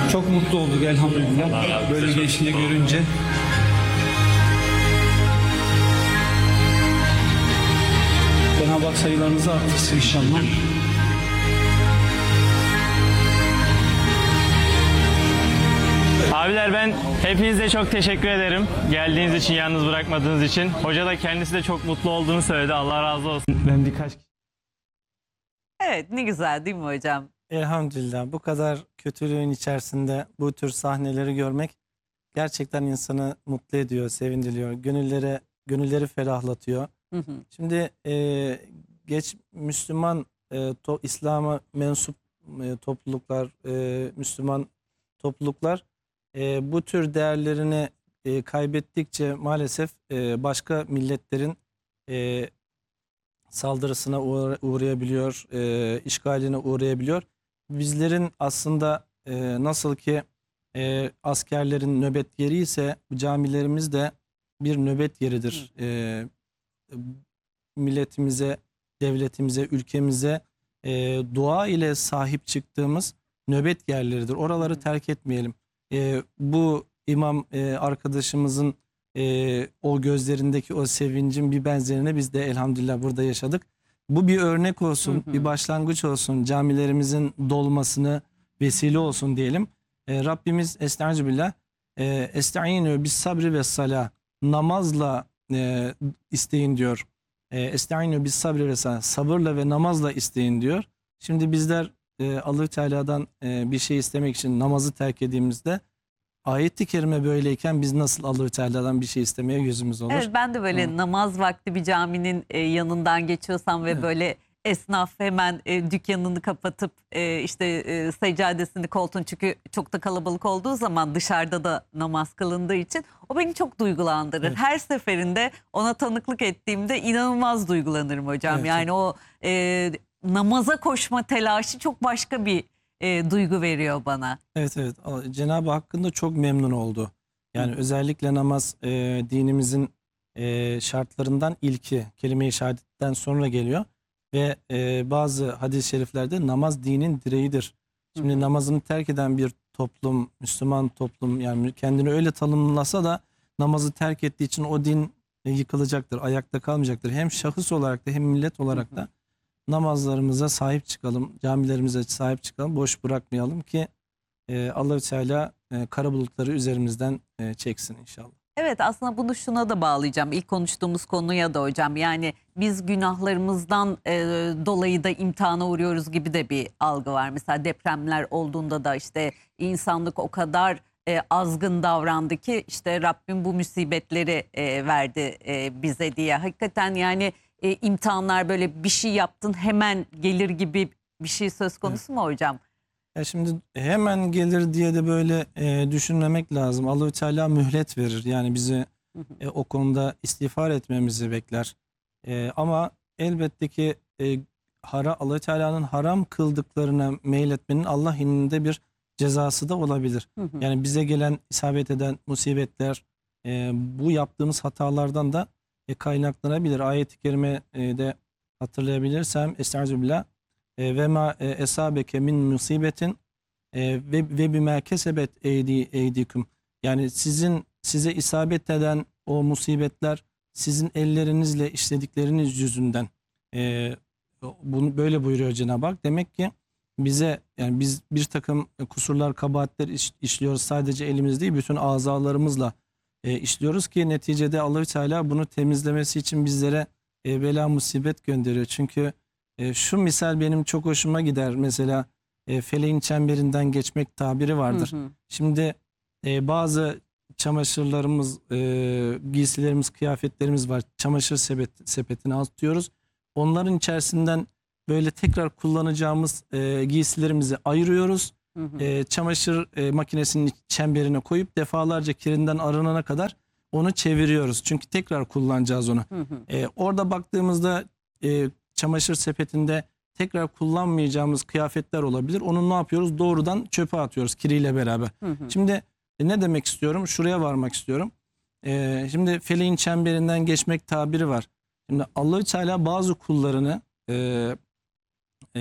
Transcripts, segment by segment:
Çok mutlu olduk elhamdülillah. Böyle gençliği görünce. Cenab-ı Hak sayılarınızı artırsın inşallah. Abiler ben hepinize çok teşekkür ederim. Geldiğiniz için, yalnız bırakmadığınız için. Hoca da kendisi de çok mutlu olduğunu söyledi. Allah razı olsun. Ben birkaç Evet, ne güzel değil mi hocam? Elhamdülillah bu kadar kötülüğün içerisinde bu tür sahneleri görmek gerçekten insanı mutlu ediyor, sevindiriyor. Gönülleri ferahlatıyor. Hı hı. Şimdi geç Müslüman İslam'a mensup topluluklar, Müslüman topluluklar bu tür değerlerini kaybettikçe maalesef başka milletlerin saldırısına uğrayabiliyor, işgaline uğrayabiliyor. Bizlerin aslında nasıl ki askerlerin nöbet yeri ise camilerimiz de bir nöbet yeridir. Milletimize, devletimize, ülkemize dua ile sahip çıktığımız nöbet yerleridir. Oraları terk etmeyelim. Bu imam arkadaşımızın o gözlerindeki o sevincin bir benzerini biz de elhamdülillah burada yaşadık. Bu bir örnek olsun, bir başlangıç olsun, camilerimizin dolmasını vesile olsun diyelim. Rabbimiz estağfirullah, esta'inu bis sabri ve salah, namazla isteyin diyor. Esta'inu bis sabri ve salah, sabırla ve namazla isteyin diyor. Şimdi bizler Allah-u Teala'dan bir şey istemek için namazı terk ettiğimizde, ayet-i kerime böyleyken biz nasıl Allah-u Teala'dan bir şey istemeye yüzümüz olur? Evet, ben de böyle namaz vakti bir caminin yanından geçiyorsam ve böyle esnaf hemen dükkanını kapatıp işte seccadesini koltuğun, çünkü çok da kalabalık olduğu zaman dışarıda da namaz kılındığı için o beni çok duygulandırır. Evet. Her seferinde ona tanıklık ettiğimde inanılmaz duygulanırım hocam. Evet, Yani o namaza koşma telaşı çok başka bir duygu veriyor bana. Evet, evet. Cenab-ı Hakk'ın çok memnun oldu. Yani özellikle namaz dinimizin şartlarından ilki, kelime-i şehadetten sonra geliyor. Ve bazı hadis-i şeriflerde namaz dinin direğidir. Şimdi namazını terk eden bir toplum, Müslüman toplum, yani kendini öyle tanımlasa da namazı terk ettiği için o din yıkılacaktır, ayakta kalmayacaktır. Hem şahıs olarak da hem millet olarak da namazlarımıza sahip çıkalım, camilerimize sahip çıkalım, boş bırakmayalım ki Allah-u Teala kara bulutları üzerimizden çeksin inşallah. Evet, aslında bunu şuna da bağlayacağım. İlk konuştuğumuz konuya da hocam. Yani biz günahlarımızdan dolayı da imtihana uğruyoruz gibi de bir algı var. Mesela depremler olduğunda da işte insanlık o kadar azgın davrandı ki işte Rabbim bu musibetleri verdi bize diye. Hakikaten yani imtihanlar, böyle bir şey yaptın hemen gelir gibi bir şey söz konusu mu hocam? Ya şimdi hemen gelir diye de böyle düşünmemek lazım. Allah-u Teala mühlet verir. Yani bizi o konuda istiğfar etmemizi bekler. Ama elbette ki Allah-u Teala'nın haram kıldıklarına meyletmenin Allah indinde bir cezası da olabilir. Yani bize gelen, isabet eden musibetler bu yaptığımız hatalardan da kaynaklanabilir. Ayet-i kerimede hatırlayabilirsem estağfirullah, ve ma esabeke min musibetin ve bima kesebet eydikum. Yani size isabet eden o musibetler sizin ellerinizle işledikleriniz yüzünden. Bunu böyle buyuruyor Cenab-ı Hak. Demek ki bize, yani biz bir takım kusurlar, kabahatler işliyoruz. Sadece elimiz değil, bütün azalarımızla işliyoruz ki neticede Allah-u Teala bunu temizlemesi için bizlere bela musibet gönderiyor. Çünkü şu misal benim çok hoşuma gider. Mesela feleğin çemberinden geçmek tabiri vardır. Şimdi bazı çamaşırlarımız, giysilerimiz, kıyafetlerimiz var. Çamaşır sepetine atıyoruz. Onların içerisinden böyle tekrar kullanacağımız giysilerimizi ayırıyoruz. Çamaşır makinesinin çemberine koyup defalarca kirinden arınana kadar onu çeviriyoruz. Çünkü tekrar kullanacağız onu. Orada baktığımızda çamaşır sepetinde tekrar kullanmayacağımız kıyafetler olabilir. Onu ne yapıyoruz? Doğrudan çöpe atıyoruz kiriyle beraber. Şimdi ne demek istiyorum? Şuraya varmak istiyorum. Şimdi feleğin çemberinden geçmek tabiri var. Şimdi Allah-u Teala bazı kullarını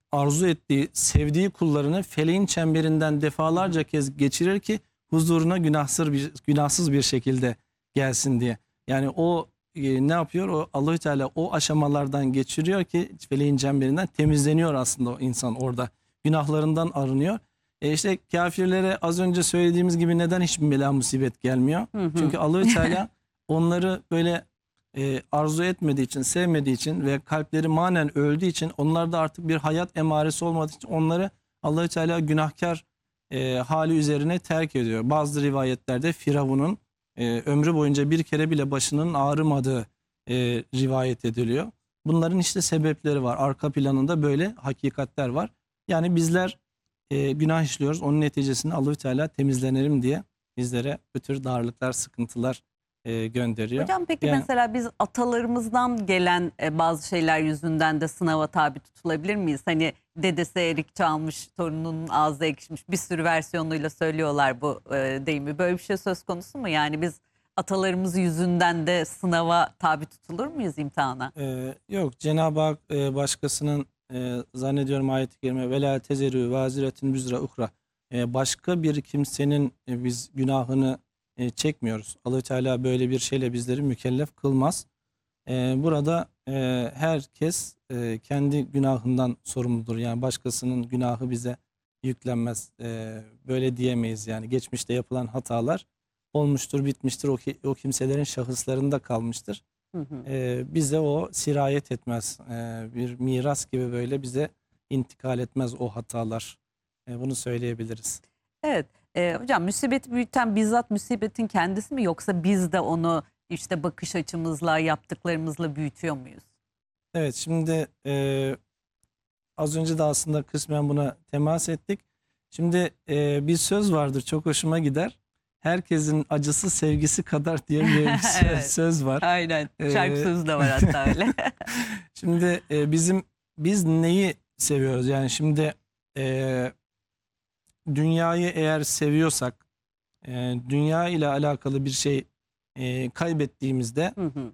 arzu ettiği, sevdiği kullarını feleğin çemberinden defalarca kez geçirir ki huzuruna günahsız bir şekilde gelsin diye. Yani o ne yapıyor? O Allahü Teala o aşamalardan geçiriyor ki feleğin çemberinden temizleniyor aslında o insan orada. Günahlarından arınıyor. İşte kafirlere az önce söylediğimiz gibi neden hiçbir bela musibet gelmiyor? Çünkü Allahü Teala onları böyle arzu etmediği için, sevmediği için ve kalpleri manen öldüğü için, onlarda artık bir hayat emaresi olmadığı için onları Allahü Teala günahkar hali üzerine terk ediyor. Bazı rivayetlerde Firavun'un ömrü boyunca bir kere bile başının ağrımadığı rivayet ediliyor. Bunların işte sebepleri var. Arka planında böyle hakikatler var. Yani bizler günah işliyoruz. Onun neticesinde Allahü Teala temizlenelim diye bizlere bu tür darlıklar, sıkıntılar gönderiyor. Hocam peki Yani- mesela biz atalarımızdan gelen bazı şeyler yüzünden de sınava tabi tutulabilir miyiz? Hani dedesi erik çalmış, torununun ağzı ekşimiş, bir sürü versiyonuyla söylüyorlar bu deyimi. Böyle bir şey söz konusu mu? Yani biz atalarımız yüzünden de sınava tabi tutulur muyuz, imtihana? Yok, Cenab-ı Hak başkasının zannediyorum ayet-i kerime ve la tezerü vaziretin büzra uhra, başka bir kimsenin biz günahını çekmiyoruz. Allahü Teala böyle bir şeyle bizleri mükellef kılmaz. Burada herkes kendi günahından sorumludur. Yani başkasının günahı bize yüklenmez. Böyle diyemeyiz yani. Geçmişte yapılan hatalar olmuştur, bitmiştir. O kimselerin şahıslarında kalmıştır. Bize o sirayet etmez. Bir miras gibi böyle bize intikal etmez o hatalar. Bunu söyleyebiliriz. Evet. Hocam musibeti büyüten bizzat musibetin kendisi mi, yoksa biz de onu işte bakış açımızla, yaptıklarımızla büyütüyor muyuz? Evet, şimdi az önce de aslında kısmen buna temas ettik. Şimdi bir söz vardır, çok hoşuma gider. Herkesin acısı sevgisi kadar diye bir Evet. söz var. Aynen. Şarkı sözü de var hatta öyle. Şimdi biz neyi seviyoruz? Yani şimdi dünyayı eğer seviyorsak, dünya ile alakalı bir şey kaybettiğimizde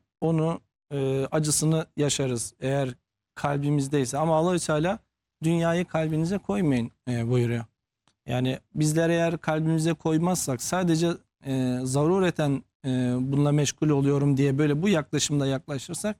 onu acısını yaşarız eğer kalbimizdeyse. Ama Allah-u Teala dünyayı kalbinize koymayın buyuruyor. Yani bizler eğer kalbimize koymazsak, sadece zarureten bununla meşgul oluyorum diye böyle bu yaklaşımda yaklaşırsak,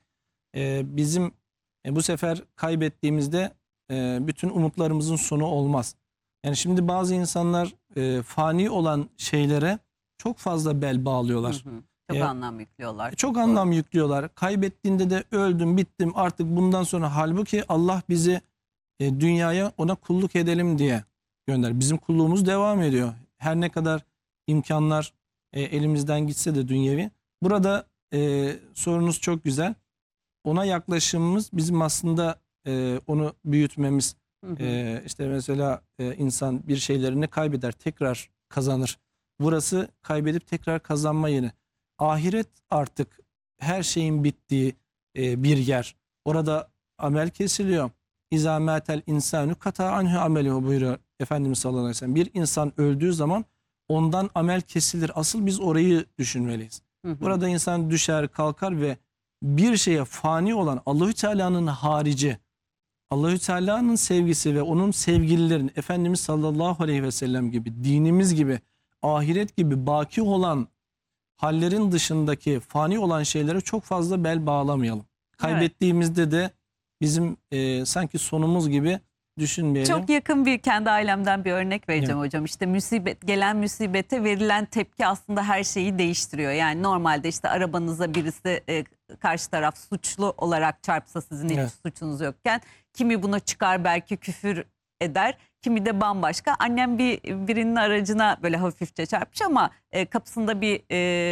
bizim bu sefer kaybettiğimizde bütün umutlarımızın sonu olmaz. Yani şimdi bazı insanlar fani olan şeylere çok fazla bel bağlıyorlar. Çok anlam yüklüyorlar. Çok anlam yüklüyorlar. Kaybettiğinde de öldüm, bittim artık bundan sonra. Halbuki Allah bizi dünyaya ona kulluk edelim diye gönder. Bizim kulluğumuz devam ediyor. Her ne kadar imkanlar elimizden gitse de dünyevi. Burada sorunuz çok güzel. Ona yaklaşımımız bizim aslında onu büyütmemiz. İşte mesela insan bir şeylerini kaybeder, tekrar kazanır. Burası kaybedip tekrar kazanma yeri. Ahiret artık her şeyin bittiği bir yer. Orada amel kesiliyor. İzâ mâtel insânü katâ anhu ameluhu buyuruyor Efendimiz sallallahu aleyhi ve sellem. Bir insan öldüğü zaman ondan amel kesilir. Asıl biz orayı düşünmeliyiz. Burada insan düşer, kalkar ve bir şeye fani olan Allahü Teala'nın harici, Allahü Teala'nın sevgisi ve onun sevgililerin, Efendimiz sallallahu aleyhi ve sellem gibi, dinimiz gibi, ahiret gibi baki olan hallerin dışındaki fani olan şeylere çok fazla bel bağlamayalım. Kaybettiğimizde de bizim sanki sonumuz gibi düşünmeyelim. Çok yakın bir kendi ailemden bir örnek vereceğim hocam. İşte gelen musibete verilen tepki aslında her şeyi değiştiriyor. Yani normalde işte arabanıza birisi karşı taraf suçlu olarak çarpsa, sizin hiç suçunuz yokken, kimi buna çıkar belki küfür eder, kimi de bambaşka. Annem birinin aracına böyle hafifçe çarpmış ama kapısında bir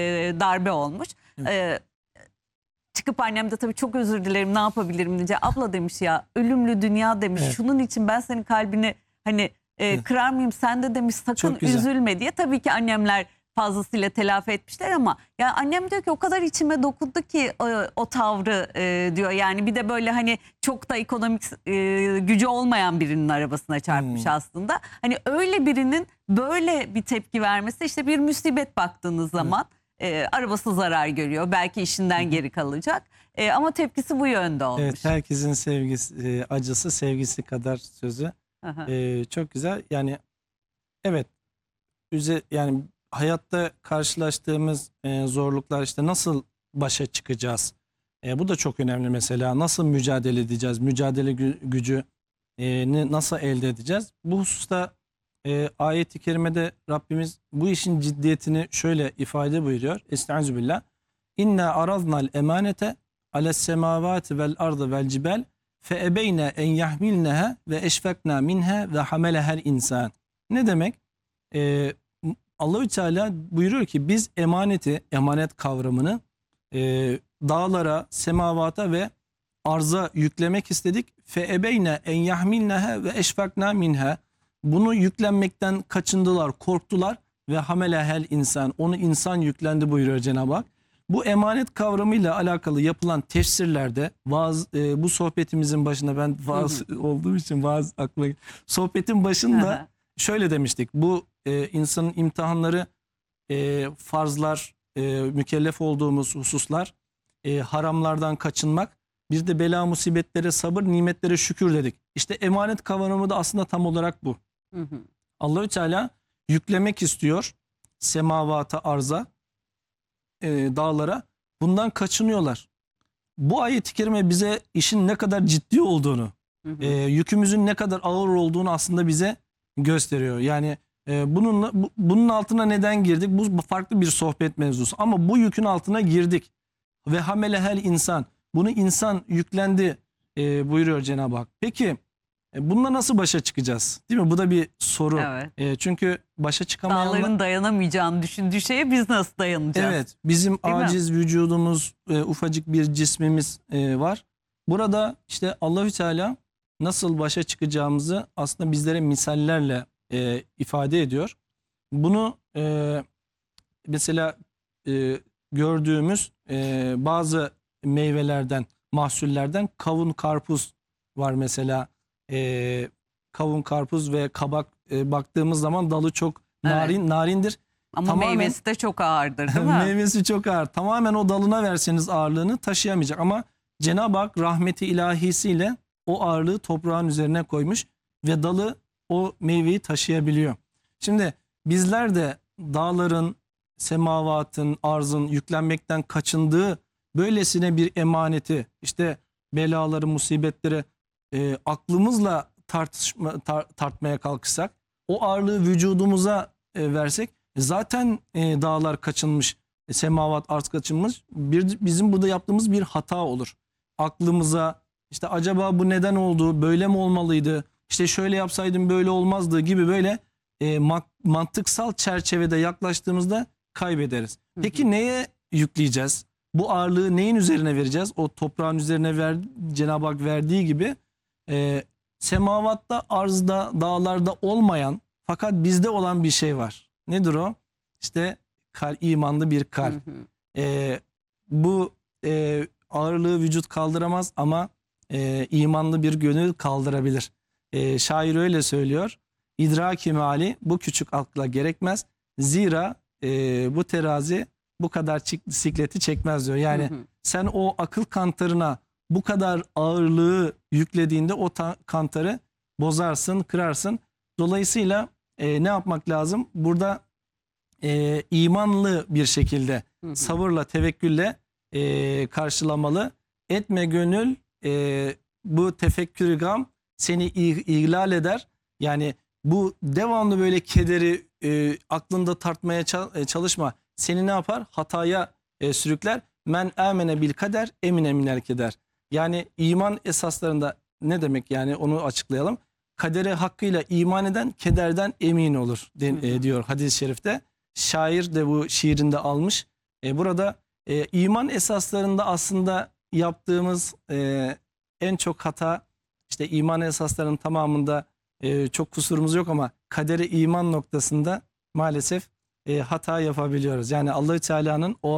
darbe olmuş. Çıkıp annem de tabii çok özür dilerim, ne yapabilirim diyince, abla demiş ya, ölümlü dünya demiş. Şunun için ben senin kalbini hani kırar mıyım, sen de demiş sakın üzülme diye. Tabii ki annemler fazlasıyla telafi etmişler ama ya annem diyor ki o kadar içime dokundu ki o tavrı diyor. Yani bir de böyle hani çok da ekonomik gücü olmayan birinin arabasına çarpmış aslında. Hani öyle birinin böyle bir tepki vermesi, işte bir musibet baktığınız zaman arabası zarar görüyor. Belki işinden geri kalacak. Ama tepkisi bu yönde olmuş. Evet, herkesin sevgisi, acısı sevgisi kadar sözü. Aha. Çok güzel. Yani evet, yani hayatta karşılaştığımız zorluklar, işte nasıl başa çıkacağız? Bu da çok önemli mesela. Nasıl mücadele edeceğiz? Mücadele gücü nasıl elde edeceğiz? Bu hususta ayet-i kerimede Rabbimiz bu işin ciddiyetini şöyle ifade buyuruyor. Estağfirullah. İnna araznal emanete ales semavati vel ardı vel cibel fe ebeyne en yahmilneha ve eşfekna minha ve hamelehel insan. Ne demek? Allahü Teala buyuruyor ki biz emanet kavramını dağlara, semavata ve arza yüklemek istedik. Fe ebeyne en yahmilneha ve eşfekna minha. Bunu yüklenmekten kaçındılar, korktular ve hamelehel insan. Onu insan yüklendi buyuruyor Cenab-ı Hak. Bu emanet kavramıyla alakalı yapılan tefsirlerde bu sohbetimizin başında ben vaaz olduğum için vaaz aklıma sohbetin başında şöyle demiştik. Bu insanın imtihanları, farzlar, mükellef olduğumuz hususlar, haramlardan kaçınmak, bir de bela musibetlere sabır, nimetlere şükür dedik. İşte emanet kavramı da aslında tam olarak bu. Allahü Teala yüklemek istiyor semavata, arza, dağlara. Bundan kaçınıyorlar. Bu ayet-i kerime bize işin ne kadar ciddi olduğunu, yükümüzün ne kadar ağır olduğunu aslında bize gösteriyor. Yani bunun altına neden girdik? Bu farklı bir sohbet mevzusu. Ama bu yükün altına girdik. Ve hamelehel insan. Bunu insan yüklendi buyuruyor Cenab-ı Hak. Peki bununla nasıl başa çıkacağız? Değil mi? Bu da bir soru. Evet. Çünkü başa çıkamayanlar... Dağların dayanamayacağını düşündüğü şeye biz nasıl dayanacağız? Evet. Bizim aciz vücudumuz, ufacık bir cismimiz var. Burada işte Allahü Teala nasıl başa çıkacağımızı aslında bizlere misallerle ifade ediyor. Bunu mesela gördüğümüz bazı meyvelerden, mahsullerden kavun, karpuz var mesela. Kavun, karpuz ve kabak baktığımız zaman dalı çok narindir. Ama tamamen, meyvesi de çok ağırdır değil mi? Meyvesi çok ağır. Tamamen o dalına verseniz ağırlığını taşıyamayacak. Ama Cenab-ı Hak rahmeti ilahisiyle o ağırlığı toprağın üzerine koymuş ve dalı o meyveyi taşıyabiliyor. Şimdi bizler de dağların, semavatın, arzın yüklenmekten kaçındığı böylesine bir emaneti, işte belaları, musibetleri aklımızla tartmaya kalkışsak, o ağırlığı vücudumuza versek, zaten dağlar kaçınmış, semavat, arz kaçınmış. Bizim burada yaptığımız bir hata olur. Aklımıza işte acaba bu neden oldu, böyle mi olmalıydı, işte şöyle yapsaydım böyle olmazdı gibi böyle mantıksal çerçevede yaklaştığımızda kaybederiz. Peki neye yükleyeceğiz? Bu ağırlığı neyin üzerine vereceğiz? O toprağın üzerine Cenab-ı Hak verdiği gibi semavatta, arzda, dağlarda olmayan fakat bizde olan bir şey var. Nedir o? İşte imanlı bir kalp. Bu ağırlığı vücut kaldıramaz ama imanlı bir gönül kaldırabilir. Şair öyle söylüyor. İdrak-i meali bu küçük akla gerekmez. Zira bu terazi bu kadar sikleti çekmez diyor. Yani sen o akıl kantarına bu kadar ağırlığı yüklediğinde o kantarı bozarsın, kırarsın. Dolayısıyla ne yapmak lazım? Burada imanlı bir şekilde sabırla, tevekkülle karşılamalı. Etme gönül bu tefekkür gam seni ihlal eder. Yani bu devamlı böyle kederi aklında tartmaya çalışma. Seni ne yapar? Hataya sürükler. Men amene bil kader emine minel keder. Yani iman esaslarında ne demek, yani onu açıklayalım. Kadere hakkıyla iman eden kederden emin olur diyor hadis-i şerifte. Şair de bu şiirinde almış. Burada iman esaslarında aslında yaptığımız en çok hata, işte iman esaslarının tamamında çok kusurumuz yok ama kadere iman noktasında maalesef hata yapabiliyoruz. Yani Allah-u Teala'nın o